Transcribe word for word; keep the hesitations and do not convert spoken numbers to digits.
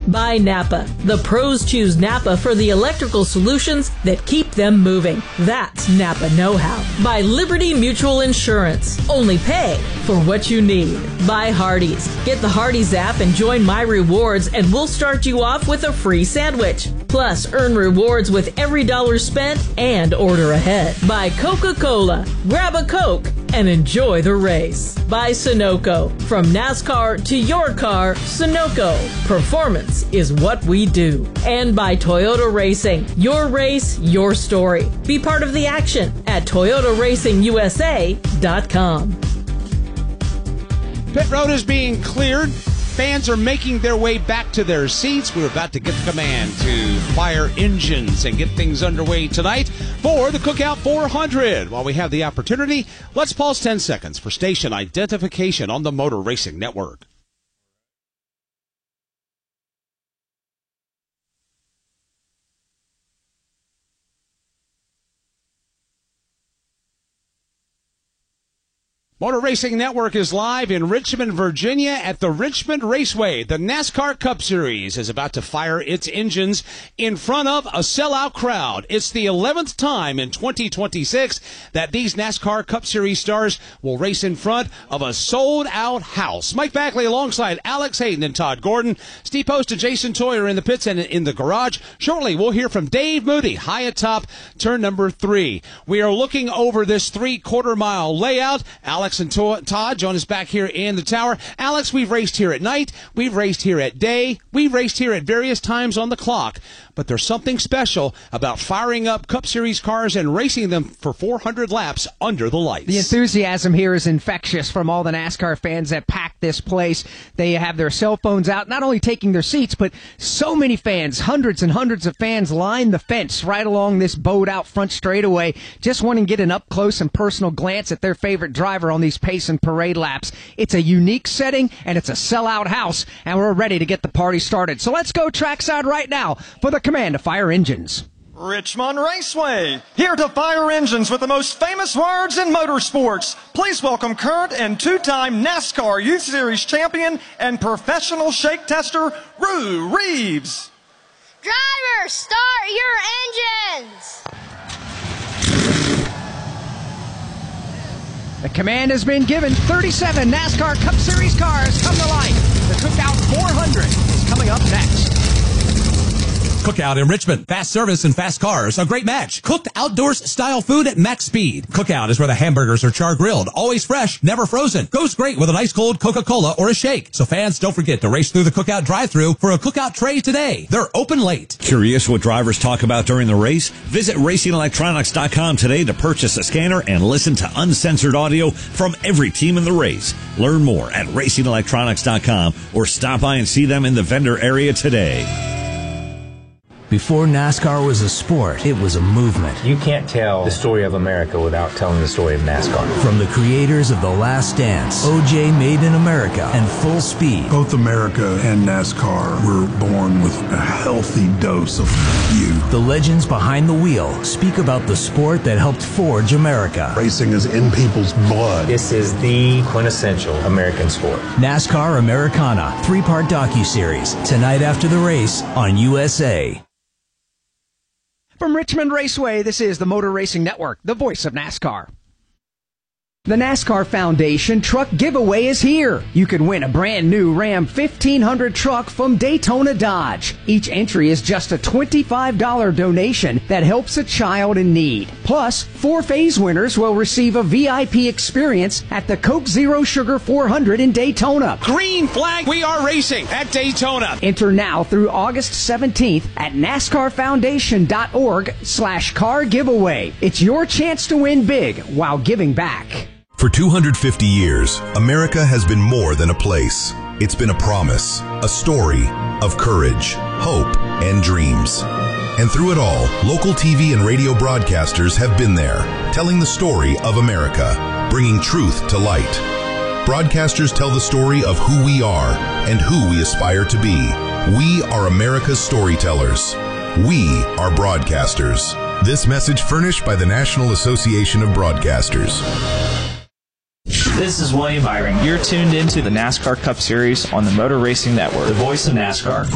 By Napa. The pros choose Napa for the electrical solutions that keep them moving. That's Napa know-how. By Liberty Mutual Insurance. Only pay for what you need. By Hardee's. Get the Hardee's app and join My Rewards, and we'll start you off with a free sandwich. Plus, earn rewards with every dollar spent and order ahead. By Coca-Cola. Grab a Coke and enjoy the race. By Sunoco. From NASCAR to your car, Sunoco. Performance is what we do. And by Toyota Racing. Your race, your story. Be part of the action at Toyota Racing U S A dot com. Pit road is being cleared. Fans are making their way back to their seats. We're about to get the command to fire engines and get things underway tonight for the Cookout four hundred. While we have the opportunity, let's pause ten seconds for station identification on the Motor Racing Network. Motor Racing Network is live in Richmond, Virginia at the Richmond Raceway. The NASCAR Cup Series is about to fire its engines in front of a sellout crowd. It's the eleventh time in twenty twenty-six that these NASCAR Cup Series stars will race in front of a sold-out house. Mike Backley alongside Alex Hayden and Todd Gordon. Steve Post and Jason Toyer in the pits and in the garage. Shortly, we'll hear from Dave Moody, high atop turn number three. We are looking over this three-quarter mile layout. Alex and Todd join us back here in the tower. Alex, we've raced here at night. We've raced here at day. We've raced here at various times on the clock. But there's something special about firing up Cup Series cars and racing them for four hundred laps under the lights. The enthusiasm here is infectious from all the NASCAR fans that pack this place. They have their cell phones out, not only taking their seats, but so many fans, hundreds and hundreds of fans line the fence right along this bowed out front straightaway, just wanting to get an up-close and personal glance at their favorite driver on these pace and parade laps. It's a unique setting, and it's a sellout house, and we're ready to get the party started. So let's go trackside right now for the command to fire engines. Richmond Raceway, here to fire engines with the most famous words in motorsports. Please welcome current and two-time NASCAR Youth Series champion and professional shake tester, Rue Reeves. Drivers, start your engines! The command has been given. thirty-seven NASCAR Cup Series cars come to life. The Cookout four hundred is coming up next. Cookout in Richmond. Fast service and fast cars. A great match. Cooked outdoors style food at max speed. Cookout is where the hamburgers are char grilled. Always fresh, never frozen. Goes great with an ice cold Coca-Cola or a shake. So fans, don't forget to race through the Cookout drive-thru for a Cookout tray today. They're open late. Curious what drivers talk about during the race? Visit racing electronics dot com today to purchase a scanner and listen to uncensored audio from every team in the race. Learn more at racing electronics dot com or stop by and see them in the vendor area today. Before NASCAR was a sport, it was a movement. You can't tell the story of America without telling the story of NASCAR. From the creators of The Last Dance, O J Made in America, and Full Speed. Both America and NASCAR were born with a healthy dose of you. The legends behind the wheel speak about the sport that helped forge America. Racing is in people's blood. This is the quintessential American sport. NASCAR Americana, three-part docuseries, tonight after the race on U S A. From Richmond Raceway, this is the Motor Racing Network, the voice of NASCAR. The NASCAR Foundation Truck Giveaway is here. You can win a brand new Ram fifteen hundred truck from Daytona Dodge. Each entry is just a twenty-five dollars donation that helps a child in need. Plus, four phase winners will receive a V I P experience at the Coke Zero Sugar four hundred in Daytona. Green flag, we are racing at Daytona. Enter now through August seventeenth at NASCAR Foundation dot org slash car giveaway. It's your chance to win big while giving back. For two hundred fifty years, America has been more than a place. It's been a promise, a story of courage, hope, and dreams. And through it all, local T V and radio broadcasters have been there, telling the story of America, bringing truth to light. Broadcasters tell the story of who we are and who we aspire to be. We are America's storytellers. We are broadcasters. This message furnished by the National Association of Broadcasters. This is William Byron. You're tuned into the NASCAR Cup Series on the Motor Racing Network, the voice of NASCAR.